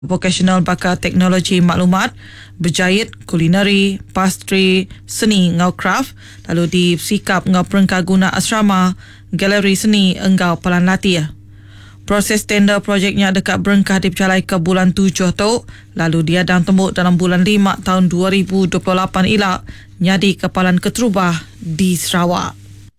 vokasional bakal teknologi maklumat, berjahit, kulineri, pastry, seni ngau craft, lalu di sikap ngau perengkah guna asrama, galeri seni engau Palan Latih. Proses tender projeknya dekat berengkah dipercayai ke bulan 7 tu, lalu diadang tembuk dalam bulan 5 tahun 2028 ilak nyadi Kepalan Keterubah di Sarawak.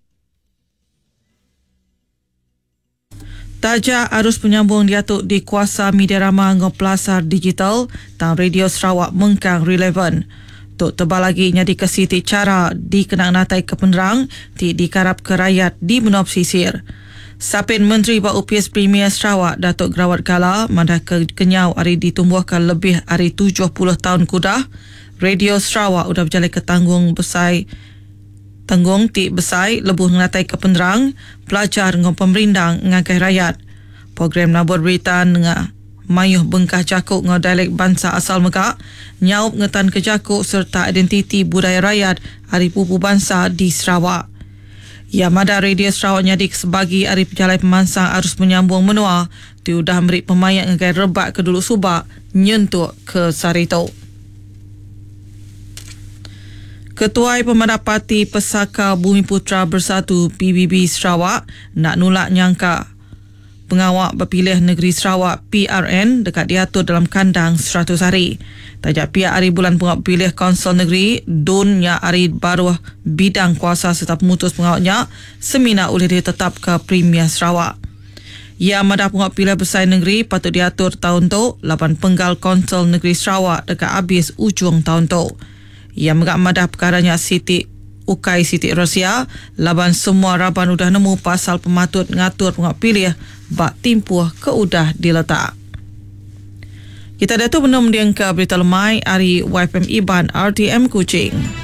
Taja arus penyambung diatuk di kuasa media rama ngau pelasar digital tang Radio Sarawak mengkang relevan. Tok tebal lagi nyadi ke siti cara dikenang natai ke penerang dikarap ke rakyat di benua pesisir. Sapin Menteri Baupias Premier Sarawak Datuk Grawat Kala mandah ke kenyau hari ditumbuhkan lebih hari 70 tahun kudah. Radio Sarawak udah berjalan ke tanggung ti besai lebuh ngatai ke penerang, pelajar dengan pemerindang ngagai rakyat. Program nabur berita dengan mayuh bengkah jakuk dengan dialek bangsa asal megak, nyaup ngetan ke jakuk serta identiti budaya rakyat hari pupu bangsa di Sarawak. Ya mada Radio Sarawak nyadi sebagi hari perjalanan pemansang arus menyambung menua, diudah beri pemayak ngagai rebat ke dulu subak, nyentuk ke Sarito. Ketua Pemadam Parti Pesaka Bumi Putra Bersatu PBB Sarawak nak nolak nyangka pengawak berpilih negeri Sarawak PRN dekat diatur dalam kandang 100 hari. Tajak pihak hari bulan pengawak pilih Konsel Negeri Dun yang hari baru bidang kuasa serta pemutus pengawaknya semina oleh ditetap ke Premier Sarawak. Ia madah pengawak pilih besar negeri patut diatur tahun tu lapan penggal Konsel Negeri Sarawak dekat habis ujung tahun tu. Ia megak madah perkaranya Siti Ukai Siti Rusia laban semua raban udah nemu pasal pematut ngatur pengawak pilih bak timpuh ke udah diletak. Kita dah tu belum diangka berita lemai hari YFM Iban RTM Kuching.